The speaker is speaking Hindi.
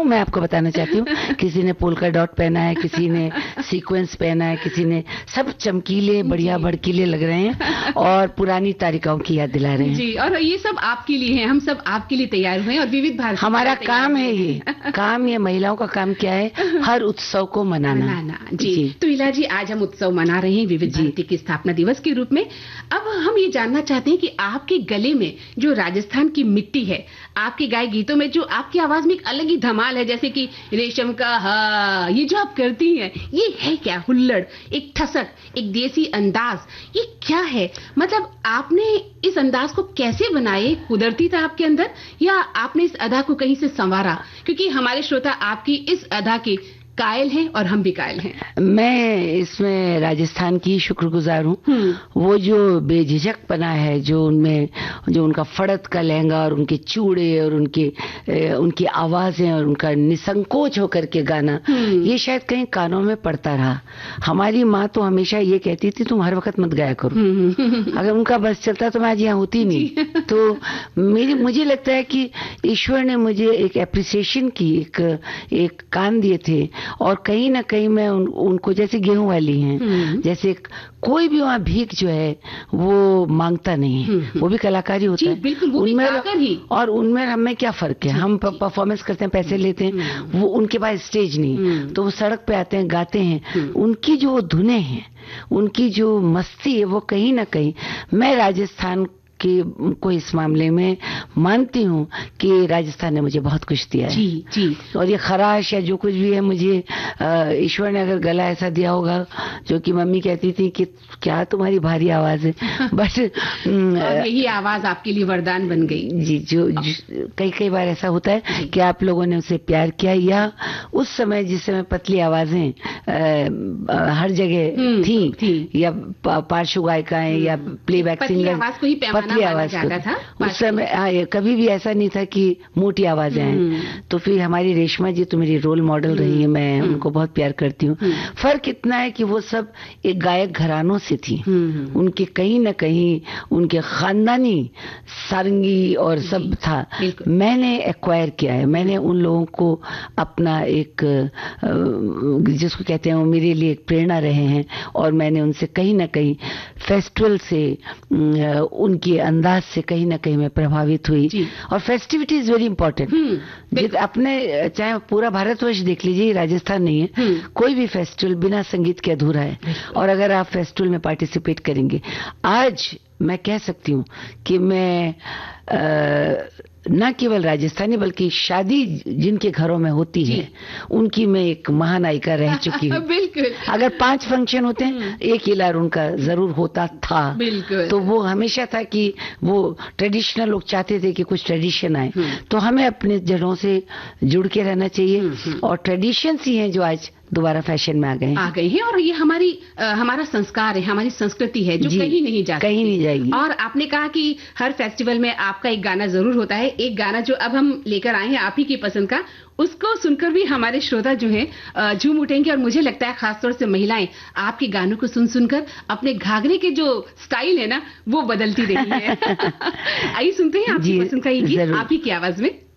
मैं आपको बताना चाहती हूँ। किसी ने पोल्का डॉट पहना है, किसी ने सीक्वेंस पहना है, किसी ने, सब चमकीले बढ़िया भड़कीले लग रहे हैं और पुरानी तारिकाओं की याद दिला रहे हैं जी। और ये सब आपके लिए है, हम सब आपके लिए तैयार हुए हैं और विविध भारती हमारा काम है ये काम, ये महिलाओं का काम क्या है, हर उत्सव को मनाना। जी। तो इला जी, आज हम उत्सव मना रहे हैं विविध भारती की स्थापना दिवस के रूप में। अब हम ये जानना चाहते हैं कि आपके गले में जो राजस्थान की मिट्टी है, आपके गाए गीतों में जो आपकी आवाज में एक अलग ही धमाल है, जैसे कि रेशम का हा, ये जो आप करती हैं, ये है क्या? हुल्लड़, एक ठसक, एक देसी अंदाज, ये क्या है? मतलब आपने इस अंदाज को कैसे बनाए? कुदरती था आपके अंदर या आपने इस अदा को कहीं से संवारा? क्योंकि हमारे श्रोता आपकी इस अदा के कायल हैं और हम भी कायल हैं। मैं इसमें राजस्थान की शुक्रगुजार हूँ। वो जो बेझिझकपना है, जो उनमें, जो उनका फड़त का लहंगा और उनके चूड़े और उनकी आवाजें और उनका निसंकोच होकर के गाना, ये शायद कहीं कानों में पड़ता रहा। हमारी माँ तो हमेशा ये कहती थी, तुम हर वक्त मत गाया करो। अगर उनका बस चलता तो मैं आज यहाँ होती नहीं। तो मुझे लगता है कि ईश्वर ने मुझे एक एप्रिसिएशन की एक कान दिए थे, और कहीं ना कहीं मैं उनको, जैसे गेहूं वाली हैं, जैसे कोई भी वहाँ भीख जो है वो मांगता नहीं है, वो भी कलाकारी होता है। बिल्कुल, वो उनमें और उनमें हमें क्या फर्क है? हम परफॉर्मेंस करते हैं, पैसे लेते हैं, वो उनके पास स्टेज नहीं, तो वो सड़क पे आते हैं, गाते हैं। उनकी जो धुनें हैं, उनकी जो मस्ती है, वो कहीं ना कहीं, मैं राजस्थान को इस मामले में मानती हूँ कि राजस्थान ने मुझे बहुत कुछ दिया है। जी। और ये खराश या जो कुछ भी है, मुझे ईश्वर ने अगर गला ऐसा दिया होगा, जो कि मम्मी कहती थी कि क्या तुम्हारी भारी आवाज है, बट यही आवाज आपके लिए वरदान बन गई। जी। जो कई बार ऐसा होता है कि आप लोगों ने उसे प्यार किया, या उस समय जिस समय पतली आवाजें हर जगह थी, या पार्श्व गायिकाएं या प्लेबैक सिंगर, पतली आवाज था उस समय, कभी भी ऐसा नहीं था कि मोटी आवाजें आए। तो फिर हमारी रेशमा जी तो मेरी रोल मॉडल रही है, मैं उनको बहुत प्यार करती हूँ। फर्क इतना है कि वो सब एक गायक घरानों से थी, उनके कहीं ना कहीं उनके खानदानी सारंगी और सब था। मैंने एक्वायर किया है, मैंने उन लोगों को अपना एक, जिसको कहते हैं, वो मेरे लिए एक प्रेरणा रहे हैं, और मैंने उनसे कहीं ना कहीं फेस्टिवल से, उनके अंदाज से कहीं ना कहीं मैं प्रभावित हुई। और फेस्टिविटी इज वेरी इंपॉर्टेंट। अपने चाहे पूरा भारतवर्ष देख लीजिए, राजस्थान नहीं है, कोई भी फेस्टिवल बिना संगीत के अधूरा है। और अगर आप फेस्टिवल में पार्टिसिपेट करेंगे, आज मैं कह सकती हूँ कि मैं न केवल राजस्थानी बल्कि शादी जिनके घरों में होती है, उनकी मैं एक महानायिका रह चुकी हूँ। बिल्कुल। अगर 5 फंक्शन होते हैं, एक हिलार उनका जरूर होता था। बिल्कुल। तो वो हमेशा था कि वो ट्रेडिशनल लोग चाहते थे कि कुछ ट्रेडिशन आए, तो हमें अपने जड़ों से जुड़ के रहना चाहिए। और ट्रेडिशंस ही हैं जो आज दोबारा फैशन में आ गए हैं, और ये हमारा संस्कार है, हमारी संस्कृति है, जो कहीं नहीं जाएगी। और आपने कहा कि हर फेस्टिवल में आपका एक गाना जरूर होता है। एक गाना जो अब हम लेकर आए हैं आप ही की पसंद का, उसको सुनकर भी हमारे श्रोता जो हैं झूम उठेंगे। और मुझे लगता है खासतौर से महिलाएं आपके गानों को सुनकर अपने घाघरे के जो स्टाइल है ना, वो बदलती रही है। आइए सुनते हैं आपकी पसंद का ये गीत आप ही की आवाज में।